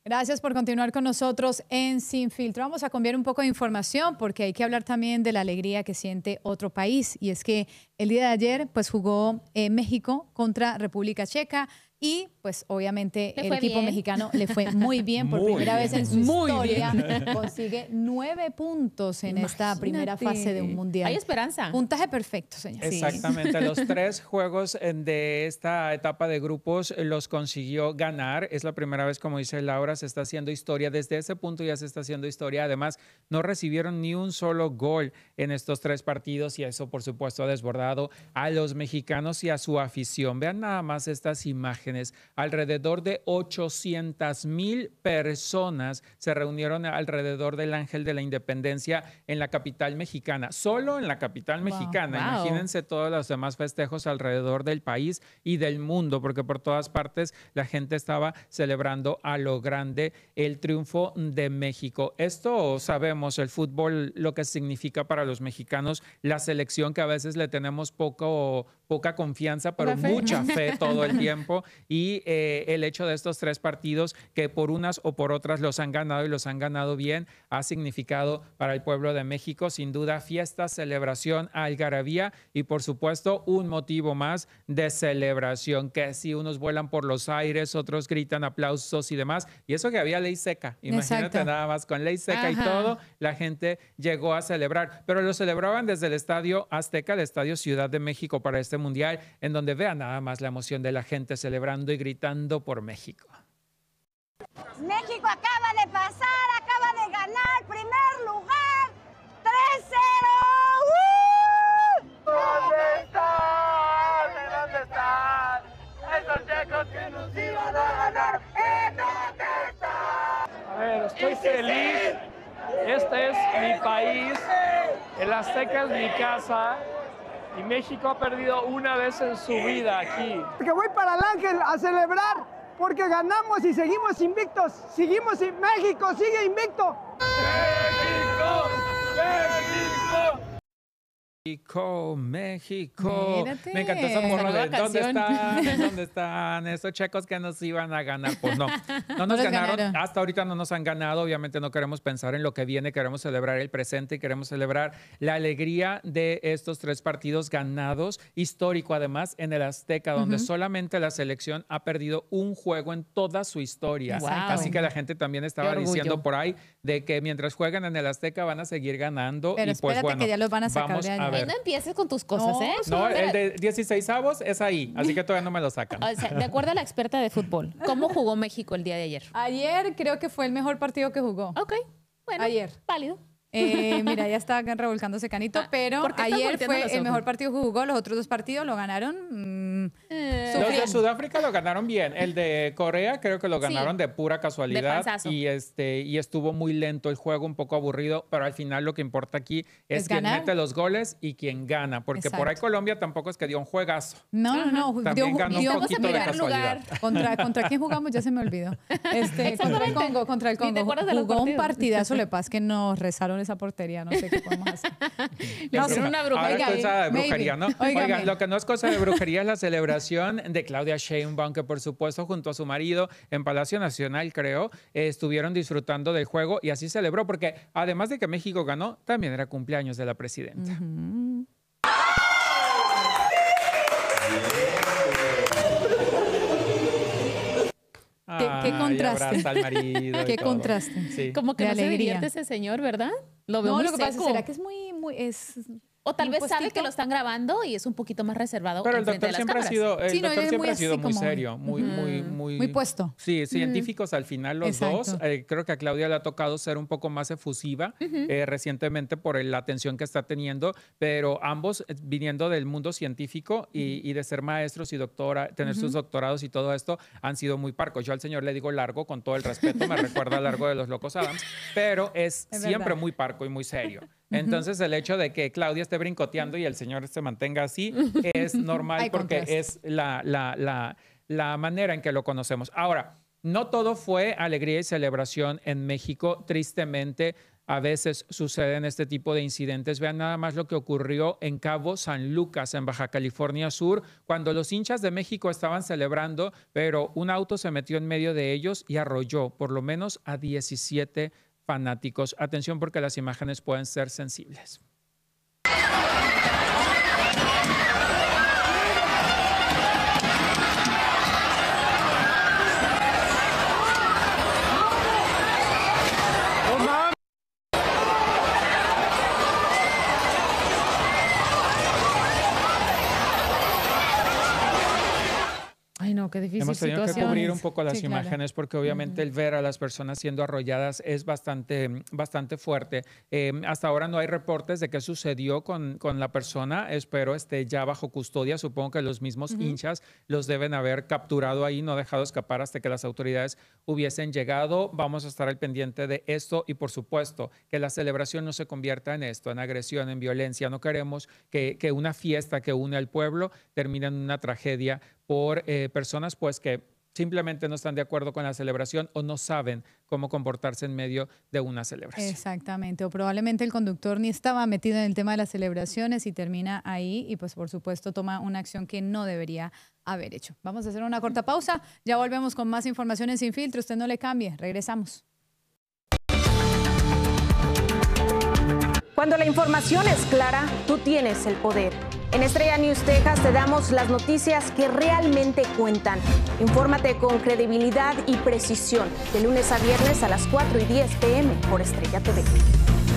Gracias por continuar con nosotros en Sin Filtro. Vamos a cambiar un poco de información porque hay que hablar también de la alegría que siente otro país. Y es que el día de ayer pues jugó México contra República Checa y pues obviamente el equipo mexicano le fue muy bien. Por primera vez en su historia consigue 9 puntos en esta primera fase de un mundial. Hay esperanza. Puntaje perfecto, señor. Exactamente. Los 3 juegos de esta etapa de grupos los consiguió ganar. Es la primera vez, como dice Laura, se está haciendo historia. Desde ese punto ya se está haciendo historia. Además, no recibieron ni un solo gol en estos 3 partidos y eso, por supuesto, ha desbordado a los mexicanos y a su afición. Vean nada más estas imágenes. Alrededor de 800,000 personas se reunieron alrededor del Ángel de la Independencia en la capital mexicana. Solo en la capital mexicana. Imagínense todos los demás festejos alrededor del país y del mundo, porque por todas partes la gente estaba celebrando a lo grande el triunfo de México. Esto sabemos, el fútbol, lo que significa para los mexicanos, la selección que a veces le tenemos poca confianza, pero mucha fe todo el tiempo. Y el hecho de estos 3 partidos que por unas o por otras los han ganado y los han ganado bien, ha significado para el pueblo de México sin duda fiesta, celebración, algarabía y por supuesto un motivo más de celebración, que si unos vuelan por los aires, otros gritan aplausos y demás. Y eso que había ley seca, imagínate nada más, con ley seca y todo, la gente llegó a celebrar. Pero lo celebraban desde el Estadio Azteca, el Estadio Ciudad de México para este mundial, en donde vean nada más la emoción de la gente celebrando y gritando por México. México acaba de pasar, acaba de ganar, primer lugar, 3-0. ¿Dónde están? ¿Dónde están? Esos checos que nos iban a ganar. ¿Dónde están? A ver, estoy feliz. Este es mi país. El Azteca es mi casa. Y México ha perdido una vez en su vida aquí. Que voy para el Ángel a celebrar porque ganamos y seguimos invictos. México sigue invicto. ¡México! ¡México! México. Mírate. Me encantó esa morra de ¿dónde están? ¿Dónde están esos checos que nos iban a ganar? Pues no nos ganaron. Hasta ahorita no nos han ganado. Obviamente no queremos pensar en lo que viene. Queremos celebrar el presente y queremos celebrar la alegría de estos 3 partidos ganados. Histórico, además, en el Azteca, donde solamente la selección ha perdido un juego en toda su historia. Así que la gente también estaba diciendo por ahí de que mientras juegan en el Azteca van a seguir ganando. Pero y pues bueno, que ya los van a sacar vamos de a ver. No empieces con tus cosas, ¿eh? No, el de 16avos es ahí, así que todavía no me lo sacan. O sea, de acuerdo a la experta de fútbol, ¿cómo jugó México el día de ayer? Ayer creo que fue el mejor partido que jugó. Ok, bueno, ayer. Válido. Mira, ya está revolcándose Canito, pero ayer fue el mejor partido que jugó. Los otros 2 partidos lo ganaron los de Sudáfrica lo ganaron bien. El de Corea creo que lo ganaron de pura casualidad. Y estuvo muy lento el juego, un poco aburrido, pero al final lo que importa aquí es quien mete los goles y quien gana, porque por ahí Colombia tampoco es que dio un juegazo. No. También ganó un poquito de casualidad. ¿Contra quién jugamos? Ya se me olvidó. Contra el Congo. Jugó un partidazo, le pasa que nos rezaron esa portería, no sé qué podemos hacer. No sé, una brujería. Ahora es cosa de brujería, ¿no? Oigan, lo que no es cosa de brujería es la celebración de Claudia Sheinbaum, que por supuesto junto a su marido en Palacio Nacional, creo, estuvieron disfrutando del juego y así celebró, porque además de que México ganó, también era cumpleaños de la presidenta. ¿Qué contraste? Al marido ¿Qué contraste? Sí. Como que no se divierte ese señor, ¿verdad? Lo veo muy lo que pasa seco. ¿será que es O tal vez sabe que lo están grabando y es un poquito más reservado. Pero el doctor siempre ha sido muy serio, muy puesto. Sí, científicos al final los dos. Creo que a Claudia le ha tocado ser un poco más efusiva recientemente por la atención que está teniendo, pero ambos viniendo del mundo científico y de ser maestros y tener sus doctorados y todo esto, han sido muy parcos. Yo al señor le digo Largo con todo el respeto, me recuerda a Largo de los Locos Adams, pero es siempre verdad. Muy parco y muy serio. Entonces, el hecho de que Claudia esté brincoteando y el señor se mantenga así es normal porque es la manera en que lo conocemos. Ahora, no todo fue alegría y celebración en México. Tristemente, a veces suceden este tipo de incidentes. Vean nada más lo que ocurrió en Cabo San Lucas, en Baja California Sur, cuando los hinchas de México estaban celebrando, pero un auto se metió en medio de ellos y arrolló por lo menos a 17 fanáticos. Atención porque las imágenes pueden ser sensibles. Ay, no, qué difícil Hemos tenido situación. que cubrir un poco las Sí, claro. imágenes porque obviamente el ver a las personas siendo arrolladas es bastante fuerte. Hasta ahora no hay reportes de qué sucedió con la persona. Espero esté ya bajo custodia. Supongo que los mismos hinchas los deben haber capturado ahí, no dejado escapar hasta que las autoridades hubiesen llegado. Vamos a estar al pendiente de esto y, por supuesto, que la celebración no se convierta en esto, en agresión, en violencia. No queremos que una fiesta que une al pueblo termine en una tragedia por personas pues que simplemente no están de acuerdo con la celebración o no saben cómo comportarse en medio de una celebración. Exactamente, o probablemente el conductor ni estaba metido en el tema de las celebraciones y termina ahí y pues por supuesto toma una acción que no debería haber hecho. Vamos a hacer una corta pausa, ya volvemos con más información en Sin Filtro, usted no le cambie, regresamos. Cuando la información es clara, tú tienes el poder. En Estrella News Texas te damos las noticias que realmente cuentan. Infórmate con credibilidad y precisión de lunes a viernes a las 4:10 p.m. por Estrella TV.